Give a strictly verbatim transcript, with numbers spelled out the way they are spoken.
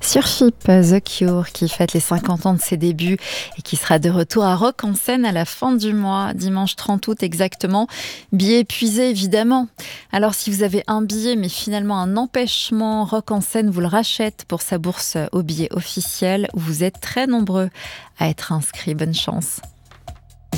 Sur F I P, The Cure qui fête les cinquante ans de ses débuts et qui sera de retour à Rock en Seine à la fin du mois, dimanche trente août exactement. Billet épuisé évidemment. Alors si vous avez un billet mais finalement un empêchement, Rock en Seine vous le rachète pour sa bourse au billet officiel où vous êtes très nombreux à être inscrits. Bonne chance.